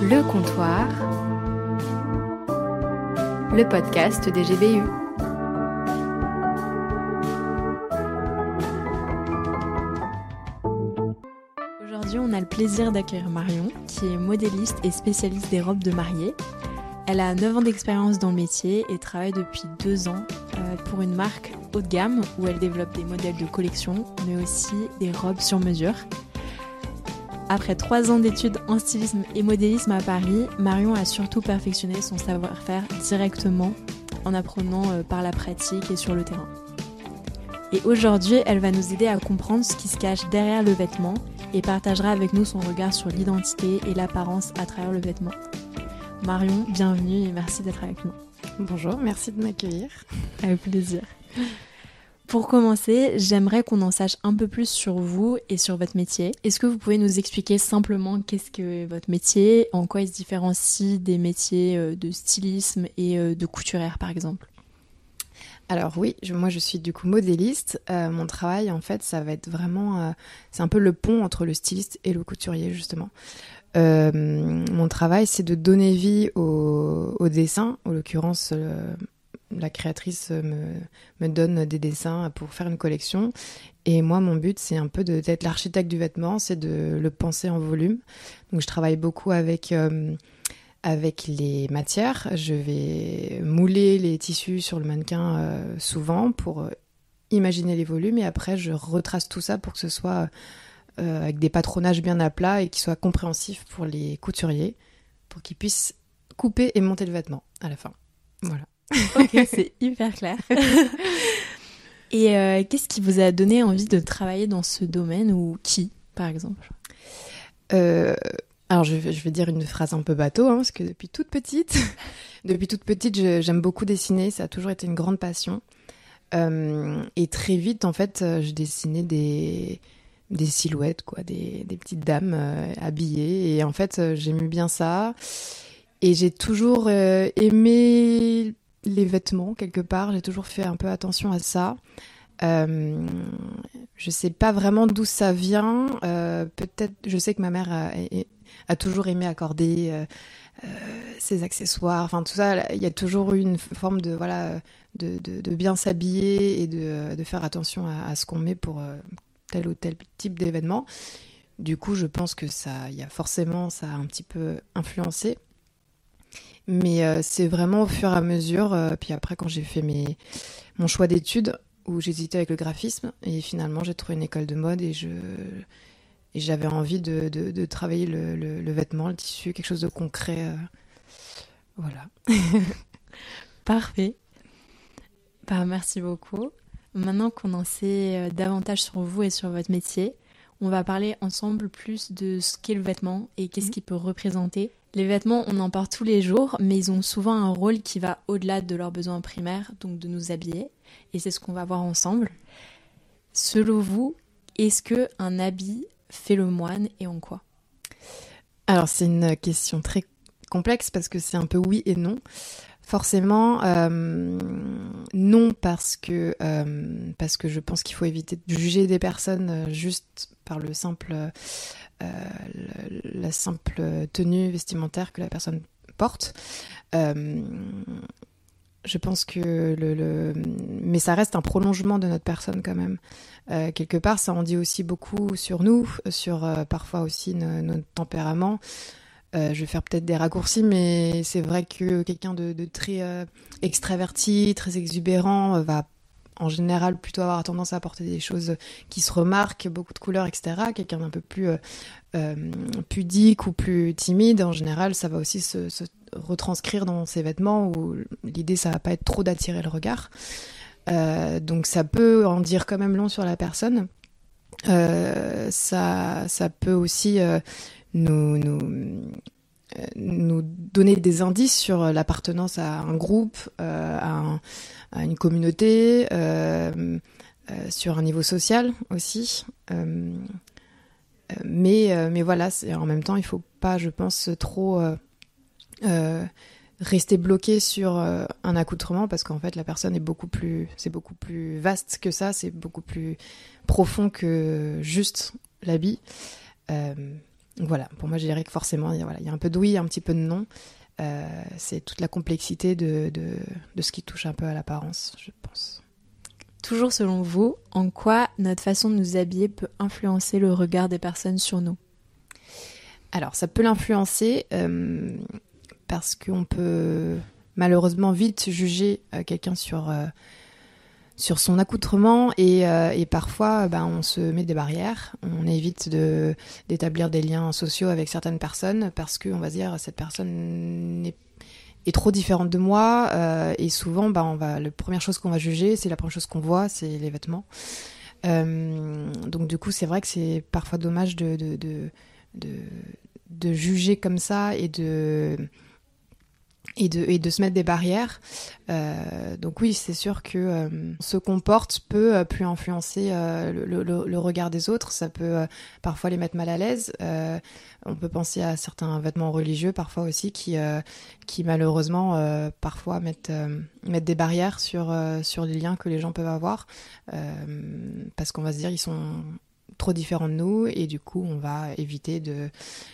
Le Comptoir, le podcast des GBU. Aujourd'hui, on a le plaisir d'accueillir Marion, qui est modéliste et spécialiste des robes de mariée. Elle a 9 ans d'expérience dans le métier et travaille depuis 2 ans pour une marque haut de gamme où elle développe des modèles de collection, mais aussi des robes sur mesure. Après 3 ans d'études en stylisme et modélisme à Paris, Marion a surtout perfectionné son savoir-faire directement en apprenant par la pratique et sur le terrain. Et aujourd'hui, elle va nous aider à comprendre ce qui se cache derrière le vêtement et partagera avec nous son regard sur l'identité et l'apparence à travers le vêtement. Marion, bienvenue et merci d'être avec nous. Bonjour, merci de m'accueillir. Avec plaisir. Pour commencer, j'aimerais qu'on en sache un peu plus sur vous et sur votre métier. Est-ce que vous pouvez nous expliquer simplement qu'est-ce que votre métier, en quoi il se différencie des métiers de stylisme et de couturière par exemple ? Alors oui, moi je suis du coup modéliste. Mon travail en fait, ça va être vraiment... c'est un peu le pont entre le styliste et le couturier justement. Mon travail, c'est de donner vie au dessin. En l'occurrence, la créatrice me donne des dessins pour faire une collection. Et moi, mon but, c'est un peu d'être l'architecte du vêtement, c'est de le penser en volume. Donc, je travaille beaucoup avec les matières. Je vais mouler les tissus sur le mannequin souvent pour imaginer les volumes. Et après, je retrace tout ça pour que ce soit... avec des patronages bien à plat et qui soient compréhensifs pour les couturiers, pour qu'ils puissent couper et monter le vêtement à la fin. Voilà. Ok, c'est hyper clair. Et qu'est-ce qui vous a donné envie de travailler dans ce domaine ou qui, par exemple ? Alors, je vais dire une phrase un peu bateau, hein, parce que depuis toute petite, j'aime beaucoup dessiner. Ça a toujours été une grande passion. Et très vite, en fait, je dessinais des silhouettes, quoi, des petites dames habillées. Et en fait, j'aimais bien ça. Et j'ai toujours aimé les vêtements, quelque part. J'ai toujours fait un peu attention à ça. Je sais pas vraiment d'où ça vient. Peut-être, je sais que ma mère a toujours aimé accorder ses accessoires. Enfin, tout ça, il y a toujours eu une forme de, voilà, de bien s'habiller et de faire attention à ce qu'on met pour... tel ou tel type d'événement. Du coup, je pense que ça a un petit peu influencé. Mais c'est vraiment au fur et à mesure. Puis après, quand j'ai fait mon choix d'études, où j'hésitais avec le graphisme, et finalement, j'ai trouvé une école de mode et j'avais envie de travailler le vêtement, le tissu, quelque chose de concret. Voilà. Parfait. Merci beaucoup. Maintenant qu'on en sait davantage sur vous et sur votre métier, on va parler ensemble plus de ce qu'est le vêtement et qu'est-ce qu'il peut représenter. Les vêtements, on en porte tous les jours, mais ils ont souvent un rôle qui va au-delà de leurs besoins primaires, donc de nous habiller. Et c'est ce qu'on va voir ensemble. Selon vous, est-ce qu'un habit fait le moine et en quoi ? Alors, c'est une question très complexe parce que c'est un peu oui et non. Forcément, non, parce que je pense qu'il faut éviter de juger des personnes juste par la simple tenue vestimentaire que la personne porte. Je pense que mais ça reste un prolongement de notre personne quand même. Quelque part, ça en dit aussi beaucoup sur nous, sur parfois aussi notre tempérament. Je vais faire peut-être des raccourcis, mais c'est vrai que quelqu'un de très extraverti, très exubérant, va en général plutôt avoir tendance à apporter des choses qui se remarquent, beaucoup de couleurs, etc. Quelqu'un d'un peu plus pudique ou plus timide, en général, ça va aussi se retranscrire dans ses vêtements où l'idée, ça va pas être trop d'attirer le regard. Donc ça peut en dire quand même long sur la personne. Ça peut aussi... nous donner des indices sur l'appartenance à un groupe, à une communauté, sur un niveau social aussi. Mais voilà, en même temps, il ne faut pas, je pense, trop rester bloqué sur un accoutrement parce qu'en fait, la personne c'est beaucoup plus vaste que ça, c'est beaucoup plus profond que juste l'habit. Voilà, pour moi, je dirais que forcément, il y a un peu de oui, un petit peu de non. C'est toute la complexité de ce qui touche un peu à l'apparence, je pense. Toujours selon vous, en quoi notre façon de nous habiller peut influencer le regard des personnes sur nous ? Alors, ça peut l'influencer parce qu'on peut malheureusement vite juger quelqu'un sur son accoutrement et parfois on se met des barrières, on évite d'établir des liens sociaux avec certaines personnes parce qu'on va se dire cette personne est trop différente de moi et souvent la première chose qu'on va juger, c'est la première chose qu'on voit, c'est les vêtements. Donc du coup c'est vrai que c'est parfois dommage de juger comme ça et de se mettre des barrières. Donc oui, c'est sûr que ce qu'on porte peut plus influencer le regard des autres. Ça peut parfois les mettre mal à l'aise. On peut penser à certains vêtements religieux parfois aussi qui malheureusement parfois mettent des barrières sur les liens que les gens peuvent avoir parce qu'on va se dire ils sont trop différents de nous et du coup on va éviter de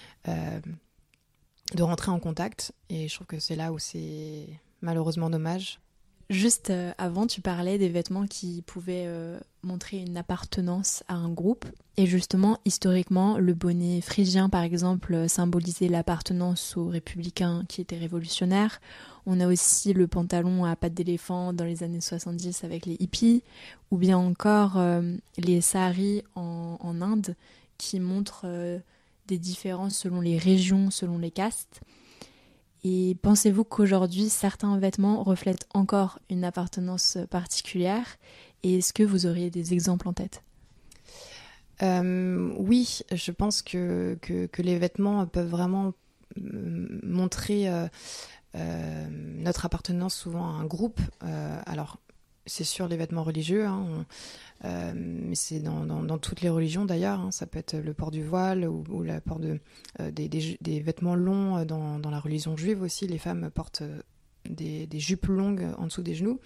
rentrer en contact, et je trouve que c'est là où c'est malheureusement dommage. Juste avant, tu parlais des vêtements qui pouvaient montrer une appartenance à un groupe, et justement, historiquement, le bonnet phrygien, par exemple, symbolisait l'appartenance aux républicains qui étaient révolutionnaires. On a aussi le pantalon à pattes d'éléphant dans les années 70 avec les hippies, ou bien encore les saris en Inde qui montrent des différences selon les régions, selon les castes. Et pensez-vous qu'aujourd'hui, certains vêtements reflètent encore une appartenance particulière ? Et est-ce que vous auriez des exemples en tête ? Oui, je pense que les vêtements peuvent vraiment montrer notre appartenance souvent à un groupe. Alors, c'est sûr les vêtements religieux, mais c'est dans toutes les religions d'ailleurs. Ça peut être le port du voile ou le port des vêtements longs dans la religion juive aussi. Les femmes portent des jupes longues en dessous des genoux.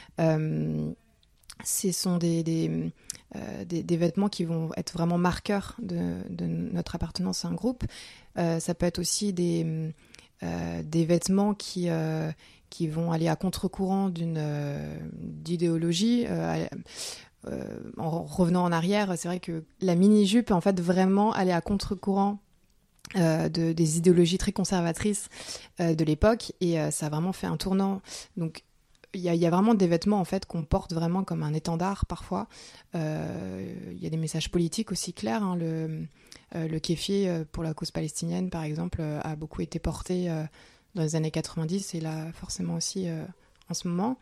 Ce sont des vêtements qui vont être vraiment marqueurs de notre appartenance à un groupe. Ça peut être aussi des vêtements qui vont aller à contre-courant d'idéologie. En revenant en arrière, c'est vrai que la mini-jupe, en fait, vraiment aller à contre-courant des idéologies très conservatrices de l'époque, et ça a vraiment fait un tournant. Donc, il y a vraiment des vêtements en fait qu'on porte vraiment comme un étendard parfois. Il y a des messages politiques aussi clairs. Le kéfier pour la cause palestinienne, par exemple, a beaucoup été porté dans les années 90 et là forcément aussi en ce moment.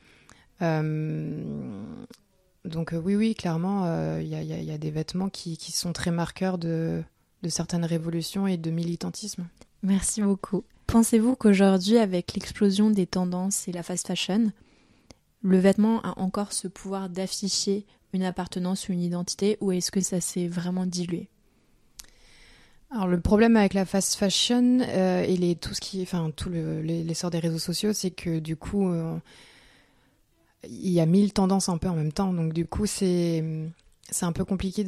Donc oui, clairement, il y a des vêtements qui sont très marqueurs de certaines révolutions et de militantisme. Merci beaucoup. Pensez-vous qu'aujourd'hui, avec l'explosion des tendances et la fast fashion, le vêtement a encore ce pouvoir d'afficher une appartenance ou une identité, ou est-ce que ça s'est vraiment dilué ? Alors le problème avec la fast fashion et l'essor des réseaux sociaux, c'est que du coup il y a 1000 tendances un peu en même temps, donc du coup c'est un peu compliqué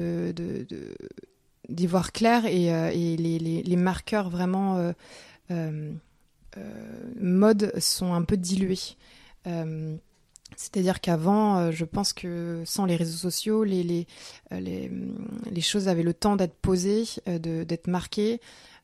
d'y voir clair, et les marqueurs vraiment mode sont un peu dilués. C'est-à-dire qu'avant, je pense que sans les réseaux sociaux, les choses avaient le temps d'être posées, d'être marquées.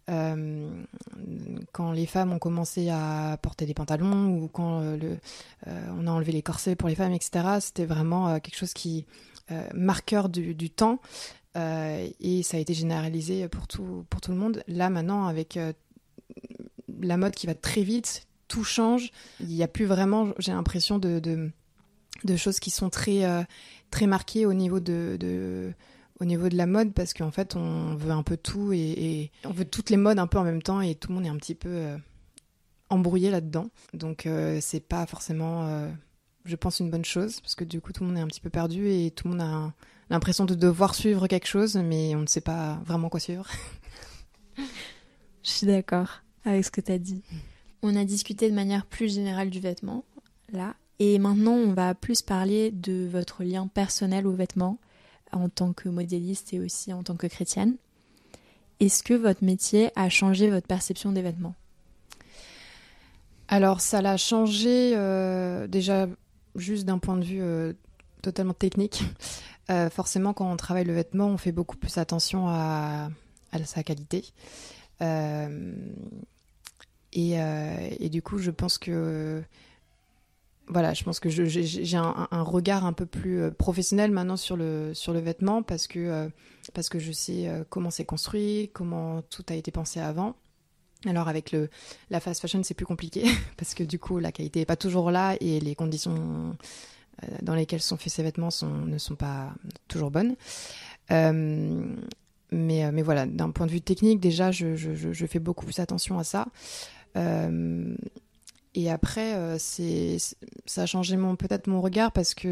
Quand les femmes ont commencé à porter des pantalons, ou quand on a enlevé les corsets pour les femmes, etc., c'était vraiment quelque chose qui marqueur du temps, et ça a été généralisé pour tout le monde. Là, maintenant, avec la mode qui va très vite, tout change. Il n'y a plus vraiment, j'ai l'impression, de choses qui sont très marquées au niveau de la mode, parce qu'en fait, on veut un peu tout, et on veut toutes les modes un peu en même temps, et tout le monde est un petit peu embrouillé là-dedans. Donc, c'est pas forcément, je pense, une bonne chose, parce que du coup, tout le monde est un petit peu perdu, et tout le monde a l'impression de devoir suivre quelque chose, mais on ne sait pas vraiment quoi suivre. Je suis d'accord avec ce que tu as dit. On a discuté de manière plus générale du vêtement, là. Et maintenant, on va plus parler de votre lien personnel aux vêtements en tant que modéliste et aussi en tant que chrétienne. est-ce que votre métier a changé votre perception des vêtements ? Alors, ça l'a changé déjà juste d'un point de vue totalement technique. Forcément, quand on travaille le vêtement, on fait beaucoup plus attention à sa qualité. Et du coup, je pense que j'ai un regard un peu plus professionnel maintenant sur le vêtement parce que je sais comment c'est construit, comment tout a été pensé avant. Alors avec la fast fashion, c'est plus compliqué parce que du coup, la qualité n'est pas toujours là et les conditions dans lesquelles sont faits ces vêtements ne sont pas toujours bonnes. Mais voilà, d'un point de vue technique, déjà, je fais beaucoup plus attention à ça. Et après, ça a changé peut-être mon regard parce que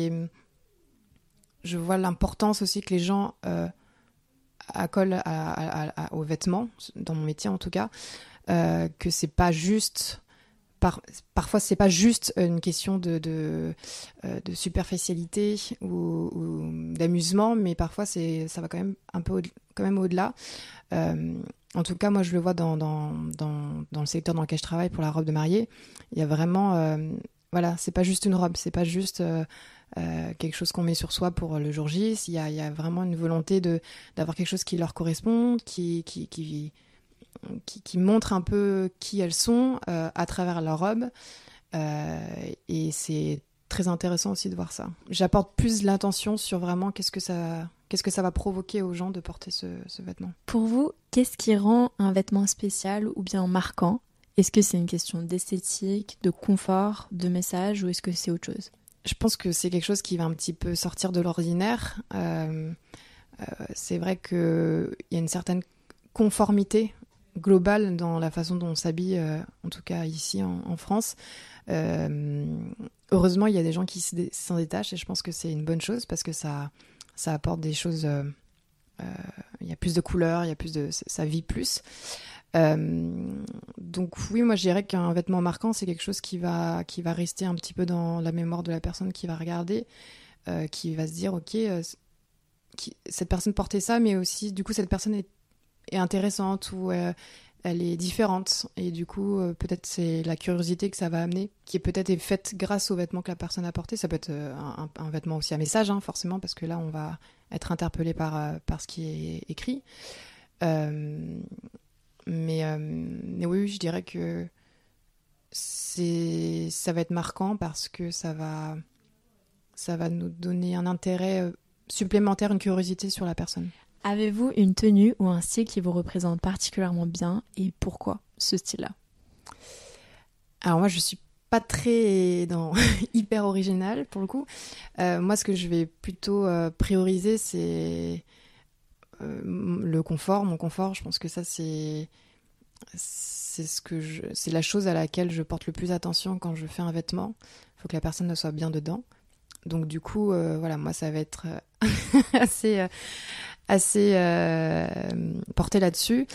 je vois l'importance aussi que les gens accolent aux vêtements, dans mon métier en tout cas, que c'est pas juste... Parfois, c'est pas juste une question de superficialité ou d'amusement, mais parfois, ça va quand même un peu au-delà. En tout cas, moi, je le vois dans le secteur dans lequel je travaille pour la robe de mariée. Il y a vraiment... voilà, c'est pas juste une robe, c'est pas juste quelque chose qu'on met sur soi pour le jour J. Il y a vraiment une volonté d'avoir quelque chose qui leur correspond, qui montre un peu qui elles sont à travers leur robe. Et c'est très intéressant aussi de voir ça. J'apporte plus l'attention sur vraiment qu'est-ce que ça va provoquer aux gens de porter ce vêtement. Pour vous, qu'est-ce qui rend un vêtement spécial ou bien marquant ? Est-ce que c'est une question d'esthétique, de confort, de message ou est-ce que c'est autre chose ? Je pense que c'est quelque chose qui va un petit peu sortir de l'ordinaire. C'est vrai qu'il y a une certaine conformité globale dans la façon dont on s'habille, en tout cas ici en France. Heureusement, il y a des gens qui s'en détachent et je pense que c'est une bonne chose parce que ça apporte des choses... il y a plus de couleurs, ça vit plus. Donc oui, moi je dirais qu'un vêtement marquant, c'est quelque chose qui va rester un petit peu dans la mémoire de la personne qui va regarder, qui va se dire, ok, cette personne portait ça, mais aussi, du coup, cette personne est intéressante ou elle est différente. Et du coup, peut-être c'est la curiosité que ça va amener, qui est peut-être faite grâce aux vêtements que la personne a porté. Ça peut être un vêtement aussi à message, hein, forcément, parce que là, on va être interpellé par ce qui est écrit. Mais oui, je dirais que ça va être marquant parce que ça va nous donner un intérêt supplémentaire, une curiosité sur la personne. Avez-vous une tenue ou un style qui vous représente particulièrement bien et pourquoi ce style-là ? Alors moi, je suis pas très hyper originale pour le coup. Moi, ce que je vais plutôt prioriser, c'est le confort, mon confort. Je pense que ça, c'est la chose à laquelle je porte le plus attention quand je fais un vêtement. Il faut que la personne soit bien dedans. Donc du coup, voilà, moi, ça va être assez porté là-dessus.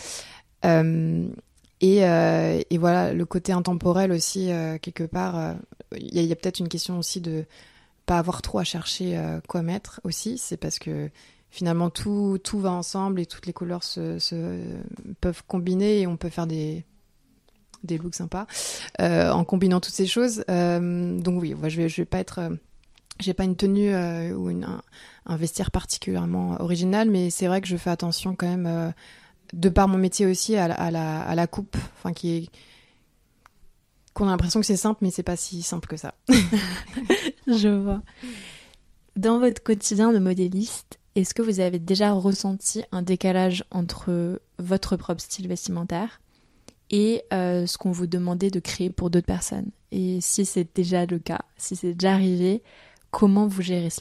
Et voilà, le côté intemporel aussi, quelque part, il y a peut-être une question aussi de pas avoir trop à chercher quoi mettre aussi. C'est parce que finalement, tout va ensemble et toutes les couleurs peuvent combiner et on peut faire des looks sympas en combinant toutes ces choses. Donc oui, moi, je vais pas être... j'ai pas une tenue ou un vestiaire particulièrement original, mais c'est vrai que je fais attention quand même, de par mon métier aussi, à la coupe, enfin qu'on a l'impression que c'est simple, mais c'est pas si simple que ça. Je vois. Dans votre quotidien de modéliste, est-ce que vous avez déjà ressenti un décalage entre votre propre style vestimentaire et ce qu'on vous demandait de créer pour d'autres personnes ? Et si c'est déjà le cas, si c'est déjà arrivé, comment vous gérez cela ?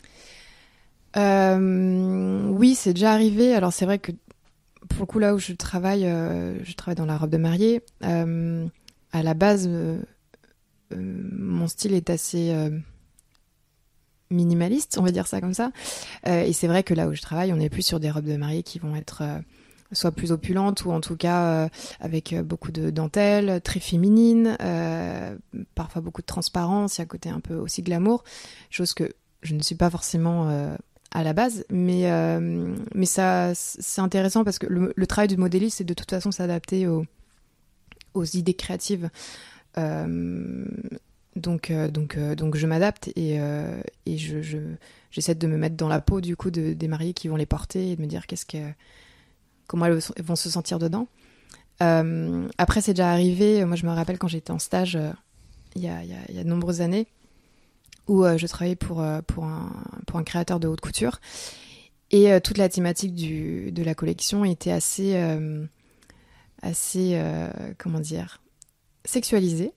Oui, c'est déjà arrivé. Alors c'est vrai que pour le coup, là où je travaille dans la robe de mariée. À la base, mon style est assez minimaliste, on va dire ça comme ça. Et c'est vrai que là où je travaille, on est plus sur des robes de mariée qui vont être soit plus opulentes ou en tout cas avec beaucoup de dentelle, très féminine, parfois beaucoup de transparence, il y a un côté un peu aussi glamour, chose que je ne suis pas forcément à la base, mais ça, c'est intéressant parce que le travail du modéliste, c'est de toute façon s'adapter aux idées créatives. Donc je m'adapte et j'essaie de me mettre dans la peau du coup des mariés qui vont les porter et de me dire comment elles vont se sentir dedans. Après, c'est déjà arrivé. Moi, je me rappelle quand j'étais en stage il y a de nombreuses années où je travaillais pour un créateur de haute couture et toute la thématique de la collection était assez comment dire, sexualisée.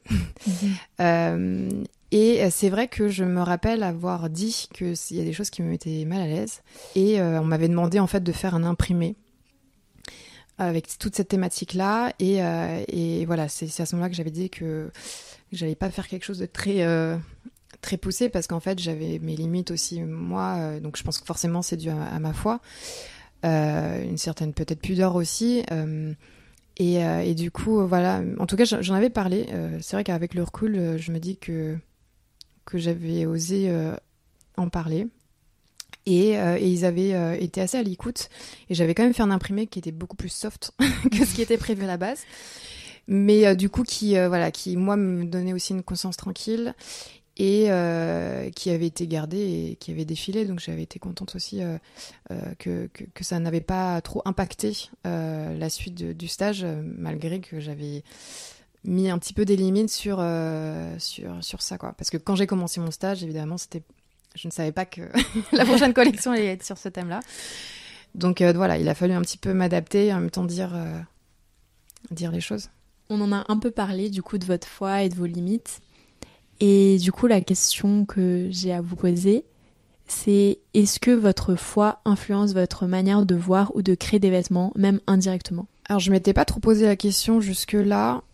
Et c'est vrai que je me rappelle avoir dit qu'il y a des choses qui me mettaient mal à l'aise et on m'avait demandé en fait de faire un imprimé avec toute cette thématique-là et voilà, c'est à ce moment-là que j'avais dit que j'allais pas faire quelque chose de très poussé parce qu'en fait j'avais mes limites aussi moi, donc je pense que forcément c'est dû à ma foi, une certaine peut-être pudeur aussi, et du coup voilà, en tout cas j'en avais parlé, c'est vrai qu'avec le recul je me dis que j'avais osé en parler. Et ils avaient été assez à l'écoute. Et j'avais quand même fait un imprimé qui était beaucoup plus soft que ce qui était prévu à la base. Mais du coup, qui, moi, me donnait aussi une conscience tranquille. Et qui avait été gardé et qui avait défilé. Donc j'avais été contente aussi que ça n'avait pas trop impacté la suite du stage, malgré que j'avais mis un petit peu des limites sur ça, quoi. Parce que quand j'ai commencé mon stage, évidemment, je ne savais pas que la prochaine collection allait être sur ce thème-là. Donc voilà, il a fallu un petit peu m'adapter et en même temps dire les choses. On en a un peu parlé du coup de votre foi et de vos limites. Et du coup, la question que j'ai à vous poser, c'est est-ce que votre foi influence votre manière de voir ou de créer des vêtements, même indirectement ? Alors, je m'étais pas trop posé la question jusque-là,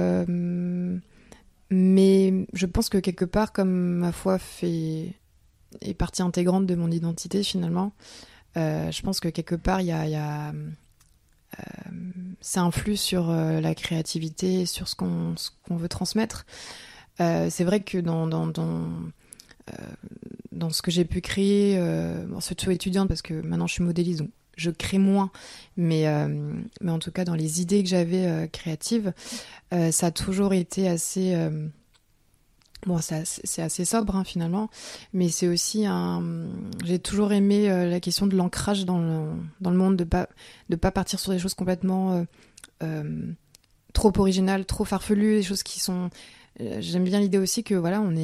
mais je pense que quelque part, comme ma foi est partie intégrante de mon identité finalement, je pense que quelque part, ça influe sur la créativité, sur ce qu'on veut transmettre. C'est vrai que dans ce que j'ai pu créer, surtout étudiante, parce que maintenant je suis modéliste, donc je crée moins, mais en tout cas dans les idées que j'avais créatives, ça a toujours été assez... c'est assez sobre hein, finalement, mais c'est aussi j'ai toujours aimé la question de l'ancrage dans le monde, de pas partir sur des choses complètement trop originales, trop farfelues, des choses qui sont... J'aime bien l'idée aussi que voilà, on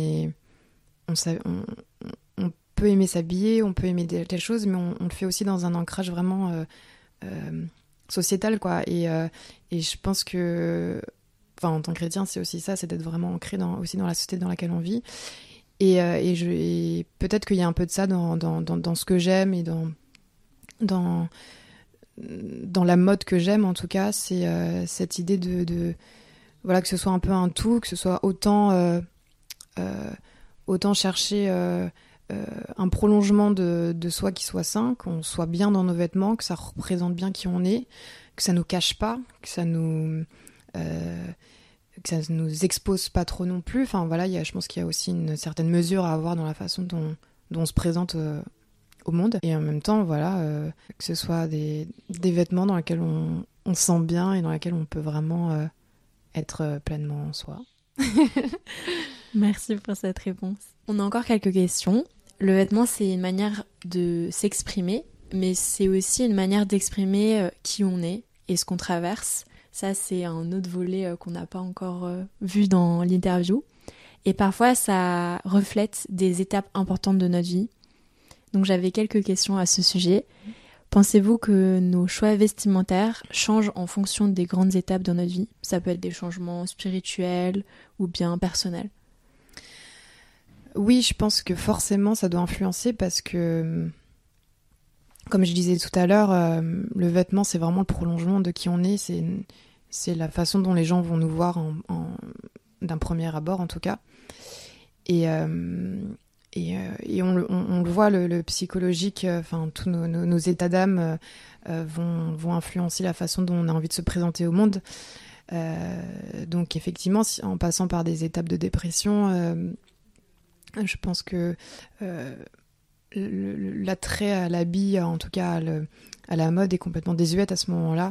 peut aimer s'habiller, on peut aimer telle chose, mais on le fait aussi dans un ancrage vraiment sociétal, quoi. Et je pense que, enfin, en tant que chrétien, c'est aussi ça, c'est d'être vraiment ancré aussi dans la société dans laquelle on vit. Et peut-être qu'il y a un peu de ça dans ce que j'aime et dans la mode que j'aime, en tout cas, c'est cette idée de voilà, que ce soit un peu un tout, que ce soit autant chercher un prolongement de soi qui soit sain, qu'on soit bien dans nos vêtements, que ça représente bien qui on est, que ça nous cache pas, que ça nous expose pas trop non plus. Enfin voilà, je pense qu'il y a aussi une certaine mesure à avoir dans la façon dont on se présente au monde. Et en même temps, voilà, que ce soit des vêtements dans lesquels on se sent bien et dans lesquels on peut vraiment être pleinement soi. Merci pour cette réponse. On a encore quelques questions. Le vêtement, c'est une manière de s'exprimer, mais c'est aussi une manière d'exprimer qui on est et ce qu'on traverse. Ça, c'est un autre volet qu'on n'a pas encore vu dans l'interview. Et parfois, ça reflète des étapes importantes de notre vie. Donc, j'avais quelques questions à ce sujet. Pensez-vous que nos choix vestimentaires changent en fonction des grandes étapes dans notre vie ? Ça peut être des changements spirituels ou bien personnels. Oui, je pense que forcément ça doit influencer parce que, comme je disais tout à l'heure, le vêtement c'est vraiment le prolongement de qui on est, c'est la façon dont les gens vont nous voir d'un premier abord en tout cas. Et on le voit, le psychologique, enfin tous nos états d'âme vont influencer la façon dont on a envie de se présenter au monde. Donc effectivement, en passant par des étapes de dépression, je pense que l'attrait à l'habit, en tout cas à la mode, est complètement désuète à ce moment-là.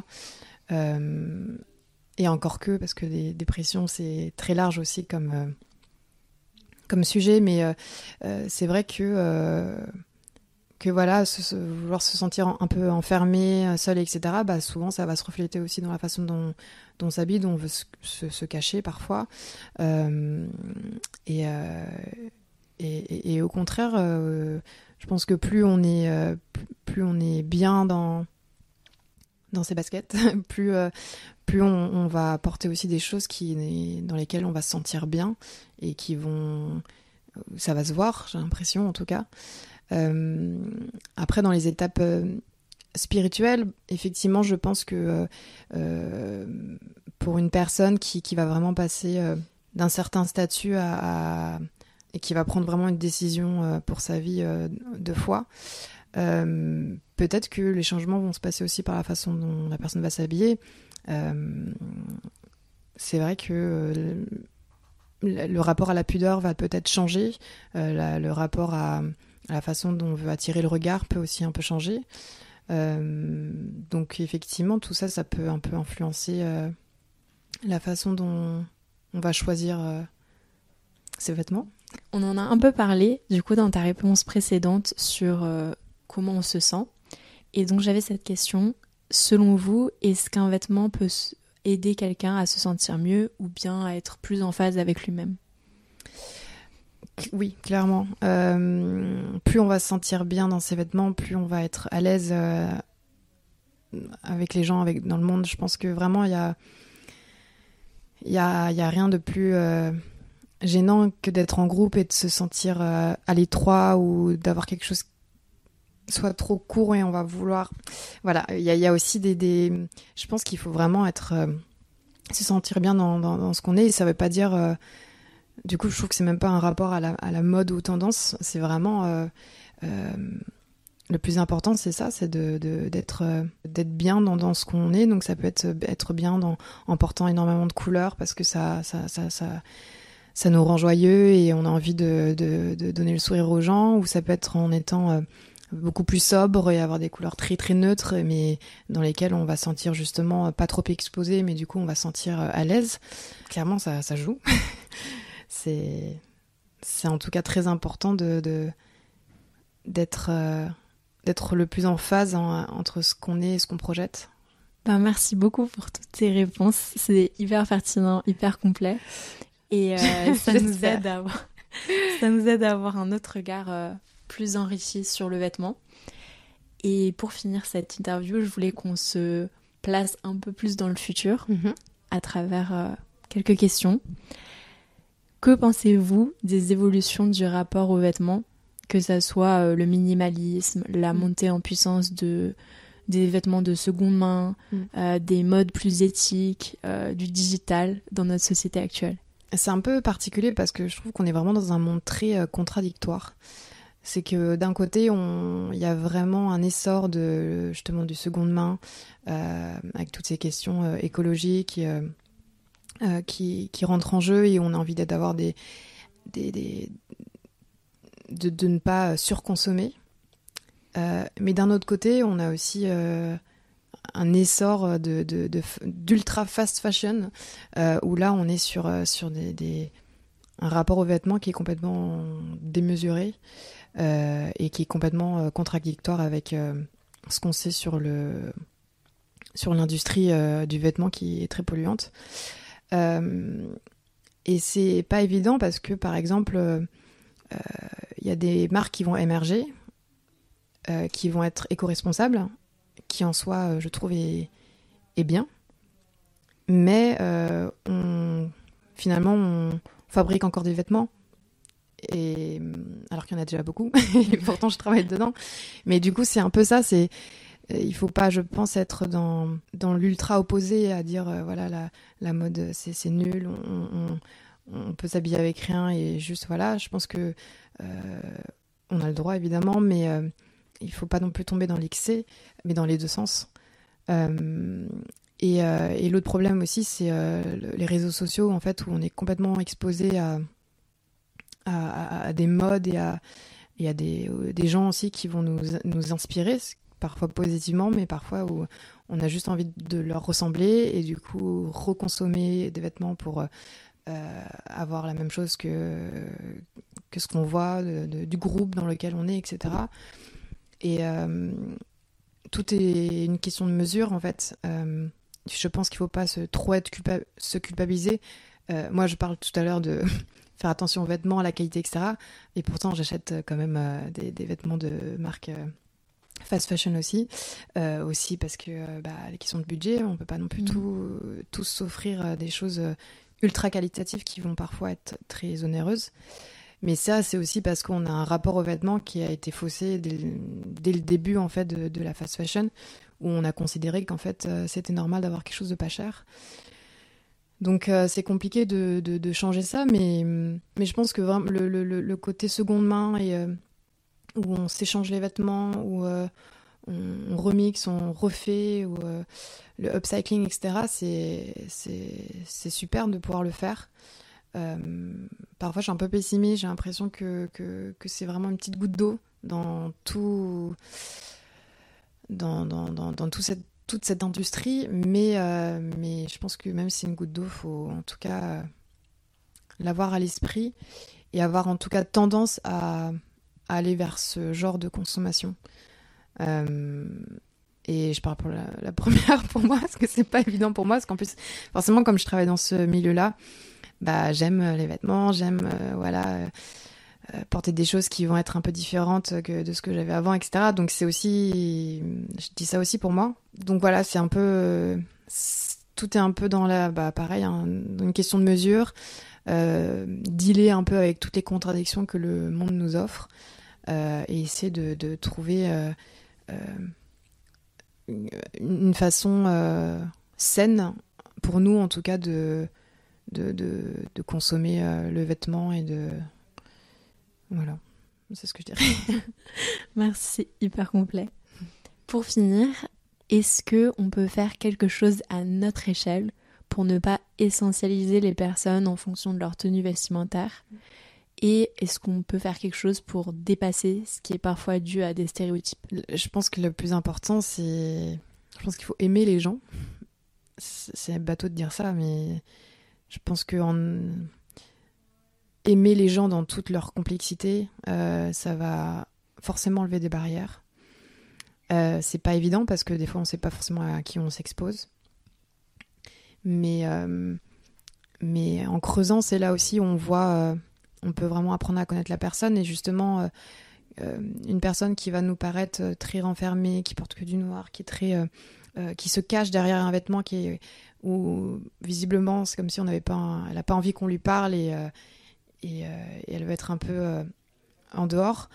Et encore que, parce que les dépressions, c'est très large aussi comme sujet, mais c'est vrai que voilà, vouloir se sentir un peu enfermé, seul, etc., bah, souvent ça va se refléter aussi dans la façon dont on s'habille, dont on veut se cacher parfois. Et au contraire, je pense que plus on est bien dans ses baskets, plus on va porter aussi des choses dans lesquelles on va se sentir bien et ça va se voir, j'ai l'impression en tout cas. Après, dans les étapes spirituelles, effectivement, je pense que pour une personne qui va vraiment passer d'un certain statut et qui va prendre vraiment une décision pour sa vie de foi, peut-être que les changements vont se passer aussi par la façon dont la personne va s'habiller. C'est vrai que le rapport à la pudeur va peut-être changer, le rapport à la façon dont on veut attirer le regard peut aussi un peu changer. Donc effectivement, tout ça, ça peut un peu influencer la façon dont on va choisir ses vêtements. On en a un peu parlé, du coup, dans ta réponse précédente sur comment on se sent. Et donc j'avais cette question, selon vous, est-ce qu'un vêtement peut aider quelqu'un à se sentir mieux ou bien à être plus en phase avec lui-même ? Oui, clairement. Plus on va se sentir bien dans ses vêtements, plus on va être à l'aise avec les gens, dans le monde. Je pense que vraiment, il y a rien de plus gênant que d'être en groupe et de se sentir à l'étroit ou d'avoir quelque chose soit trop court et on va vouloir... Voilà, il y a aussi je pense qu'il faut vraiment se sentir bien dans ce qu'on est. Et ça veut pas dire... Du coup, je trouve que c'est même pas un rapport à la mode ou tendance. C'est vraiment... le plus important, c'est ça, c'est d'être bien dans ce qu'on est. Donc ça peut être bien en portant énormément de couleurs parce que ça nous rend joyeux et on a envie de donner le sourire aux gens. Ou ça peut être en étant beaucoup plus sobre et avoir des couleurs très très neutres, mais dans lesquelles on va sentir justement pas trop exposé, mais du coup on va sentir à l'aise. Clairement, ça joue. C'est en tout cas très important d'être le plus en phase entre ce qu'on est et ce qu'on projette. Ben, merci beaucoup pour toutes tes réponses. C'est hyper pertinent, hyper complet. Et ça nous aide à avoir un autre regard plus enrichi sur le vêtement. Et pour finir cette interview, je voulais qu'on se place un peu plus dans le futur à travers quelques questions. Que pensez-vous des évolutions du rapport aux vêtements, que ça soit le minimalisme, la montée en puissance des vêtements de seconde main, des modes plus éthiques, du digital dans notre société actuelle? C'est un peu particulier parce que je trouve qu'on est vraiment dans un monde très contradictoire. C'est que d'un côté, il y a vraiment un essor justement du seconde main, avec toutes ces questions écologiques qui rentrent en jeu et on a envie d'avoir de ne pas surconsommer. Mais d'un autre côté, on a aussi un essor d'ultra fast fashion, où là, on est sur un rapport aux vêtements qui est complètement démesuré et qui est complètement contradictoire avec ce qu'on sait sur l'industrie du vêtement qui est très polluante. Et c'est pas évident parce que, par exemple, y a des marques qui vont émerger, qui vont être éco-responsables, qui en soi, je trouve, est bien. Mais finalement, on fabrique encore des vêtements, alors qu'il y en a déjà beaucoup, et pourtant je travaille dedans. Mais du coup, c'est un peu ça, il faut pas, je pense, être dans l'ultra opposé à dire, voilà, la mode, c'est nul, on peut s'habiller avec rien, et juste, voilà, je pense que on a le droit, évidemment, mais il faut pas non plus tomber dans l'excès, mais dans les deux sens. Et l'autre problème aussi, c'est les réseaux sociaux, en fait, où on est complètement exposé à des modes et il y a des gens aussi qui vont nous inspirer, parfois positivement, mais parfois où on a juste envie de leur ressembler et du coup reconsommer des vêtements pour avoir la même chose que ce qu'on voit du groupe dans lequel on est, etc. Et tout est une question de mesure, en fait. Je pense qu'il ne faut pas se culpabiliser. Moi, je parle tout à l'heure de faire attention aux vêtements, à la qualité, etc. Et pourtant, j'achète quand même des vêtements de marque fast fashion aussi. Aussi parce que les questions de budget, on ne peut pas non plus tous s'offrir des choses ultra qualitatives qui vont parfois être très onéreuses. Mais ça, c'est aussi parce qu'on a un rapport aux vêtements qui a été faussé dès le début en fait, de la fast fashion, où on a considéré qu'en fait, c'était normal d'avoir quelque chose de pas cher. Donc c'est compliqué de changer ça, mais je pense que vraiment, le côté seconde main, et, où on s'échange les vêtements, où on remixe, on refait, ou le upcycling, etc., c'est super de pouvoir le faire. Parfois je suis un peu pessimiste, j'ai l'impression que c'est vraiment une petite goutte d'eau dans toute cette industrie, mais je pense que même si c'est une goutte d'eau, il faut en tout cas l'avoir à l'esprit et avoir en tout cas tendance à aller vers ce genre de consommation. Et je parle pour la première pour moi, parce que c'est pas évident pour moi, parce qu'en plus, forcément, comme je travaille dans ce milieu-là, j'aime les vêtements, j'aime porter des choses qui vont être un peu différentes que de ce que j'avais avant, etc. Donc c'est aussi, je dis ça aussi pour moi. Donc voilà, c'est un peu, tout est un peu dans pareil, dans une question de mesure, dealer un peu avec toutes les contradictions que le monde nous offre, et essayer de trouver une façon saine pour nous, en tout cas, de consommer le vêtement et de... Voilà, c'est ce que je dirais. Merci, c'est hyper complet. Pour finir, est-ce qu'on peut faire quelque chose à notre échelle pour ne pas essentialiser les personnes en fonction de leur tenue vestimentaire ? Et est-ce qu'on peut faire quelque chose pour dépasser ce qui est parfois dû à des stéréotypes ? Je pense que le plus important, je pense qu'il faut aimer les gens. C'est bateau de dire ça, mais je pense que aimer les gens dans toute leur complexité, ça va forcément enlever des barrières. C'est pas évident parce que des fois on sait pas forcément à qui on s'expose. Mais en creusant, c'est là aussi où on voit, on peut vraiment apprendre à connaître la personne. Et justement, une personne qui va nous paraître très renfermée, qui porte que du noir, qui est très, qui se cache derrière un vêtement où visiblement c'est comme si elle a pas envie qu'on lui parle, et elle va être un peu en dehors.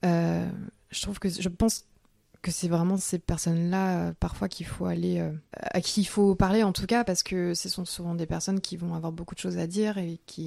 Je pense que c'est vraiment ces personnes-là parfois à qui il faut parler, en tout cas, parce que ce sont souvent des personnes qui vont avoir beaucoup de choses à dire et qui